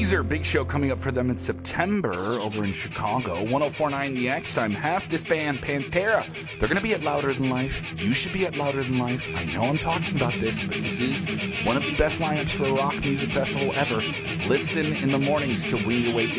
Weezer, big show coming up for them in September over in Chicago. 1049 The X. I'm half this band, Pantera. They're going to be at Louder Than Life. You should be at Louder Than Life. I know I'm talking about this, but this is one of the best lineups for a rock music festival ever. Listen in the mornings to Wing Your Way